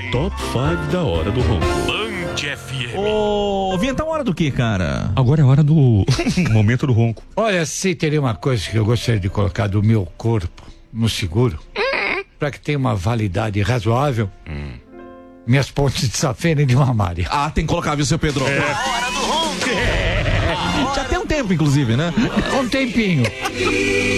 Top 5 da Hora do Ronco. Band FM. Ô, Vinha, hora do que, cara? Agora é hora do momento do ronco. Olha, se teria uma coisa que eu gostaria de colocar do meu corpo no seguro, para que tenha uma validade razoável, minhas pontes de safena e de mamária. Ah, tem que colocar, viu, seu Pedro? Hora do Ronco. Já tem um tempo, inclusive, né? Um tempinho.